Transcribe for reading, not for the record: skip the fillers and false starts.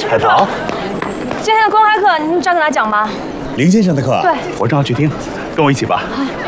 海棠， 今天的公开课你找给他讲吗？ 林先生的课啊？ 对， 我正好去听，跟我一起吧。 好。